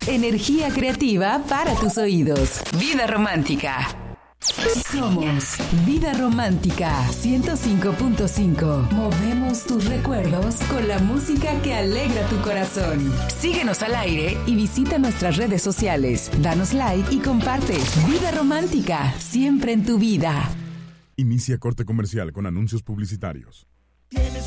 Energía creativa para tus oídos. Vida romántica. Somos Vida Romántica 105.5. Movemos tus recuerdos con la música que alegra tu corazón. Síguenos al aire y visita nuestras redes sociales. Danos like y comparte. Vida Romántica, siempre en tu vida. Inicia corte comercial con anuncios publicitarios. Tienes